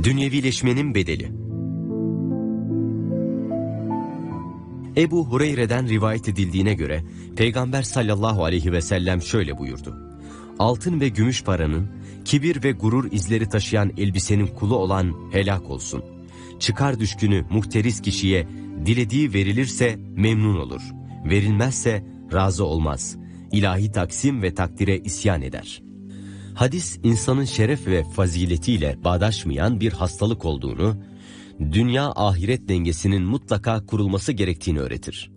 Dünyevileşmenin bedeli. Ebu Hureyre'den rivayet edildiğine göre Peygamber sallallahu aleyhi ve sellem şöyle buyurdu: altın ve gümüş paranın, kibir ve gurur izleri taşıyan elbisenin kulu olan helak olsun. Çıkar düşkünü muhteris kişiye dilediği verilirse memnun olur, verilmezse razı olmaz. İlahi taksim ve takdire isyan eder. Hadis, insanın şeref ve faziletiyle bağdaşmayan bir hastalık olduğunu, dünya ahiret dengesinin mutlaka kurulması gerektiğini öğretir.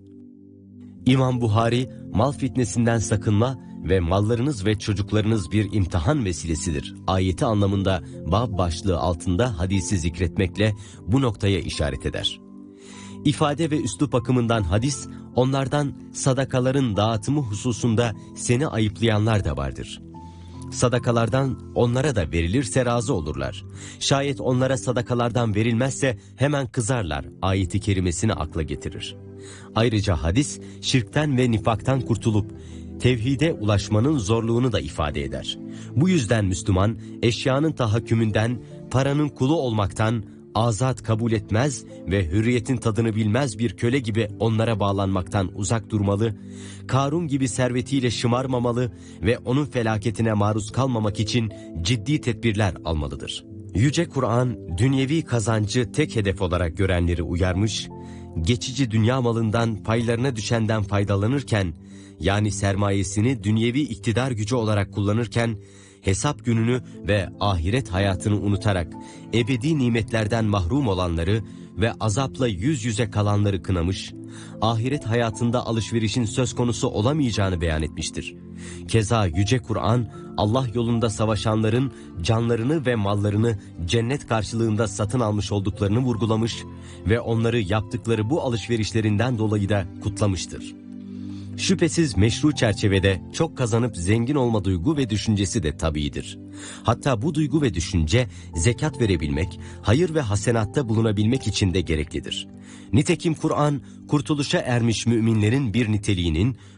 İmam Buhari, mal fitnesinden sakınma ve mallarınız ve çocuklarınız bir imtihan vesilesidir ayeti anlamında bab başlığı altında hadisi zikretmekle bu noktaya işaret eder. İfade ve üslup bakımından hadis, onlardan sadakaların dağıtımı hususunda seni ayıplayanlar da vardır. Sadakalardan onlara da verilirse razı olurlar. Şayet onlara sadakalardan verilmezse hemen kızarlar ayeti kerimesini akla getirir. Ayrıca hadis, şirkten ve nifaktan kurtulup tevhide ulaşmanın zorluğunu da ifade eder. Bu yüzden Müslüman, eşyanın tahakkümünden, paranın kulu olmaktan, azat kabul etmez ve hürriyetin tadını bilmez bir köle gibi onlara bağlanmaktan uzak durmalı, Karun gibi servetiyle şımarmamalı ve onun felaketine maruz kalmamak için ciddi tedbirler almalıdır. Yüce Kur'an, dünyevi kazancı tek hedef olarak görenleri uyarmış, geçici dünya malından paylarına düşenden faydalanırken, yani sermayesini dünyevi iktidar gücü olarak kullanırken, hesap gününü ve ahiret hayatını unutarak ebedi nimetlerden mahrum olanları ve azapla yüz yüze kalanları kınamış, ahiret hayatında alışverişin söz konusu olamayacağını beyan etmiştir. Keza Yüce Kur'an, Allah yolunda savaşanların canlarını ve mallarını cennet karşılığında satın almış olduklarını vurgulamış ve onları yaptıkları bu alışverişlerinden dolayı da kutlamıştır. Şüphesiz meşru çerçevede çok kazanıp zengin olma duygu ve düşüncesi de tabiidir. Hatta bu duygu ve düşünce zekat verebilmek, hayır ve hasenatta bulunabilmek için de gereklidir. Nitekim Kur'an, kurtuluşa ermiş müminlerin bir niteliğinin